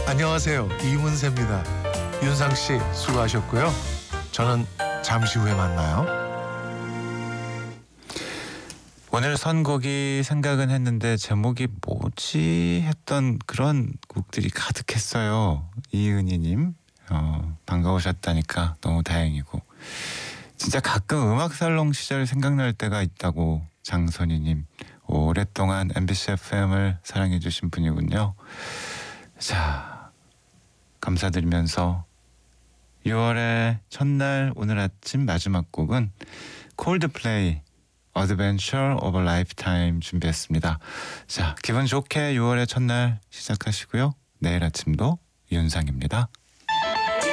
안녕하세요. 이문세입니다. 윤상 씨 수고하셨고요. 저는 잠시 후에 만나요. 오늘 선곡이 생각은 했는데 제목이 뭐지 했던 그런 곡들이 가득했어요. 이은희님 반가우셨다니까 너무 다행이고, 진짜 가끔 음악살롱 시절 생각날 때가 있다고 장선희님, 오랫동안 MBC FM을 사랑해주신 분이군요. 자, 감사드리면서 6월의 첫날 오늘 아침 마지막 곡은 콜드플레이 Adventure of a Lifetime 준비했습니다. 자, 기분 좋게 6월의 첫날 시작하시고요. 내일 아침도 윤상입니다.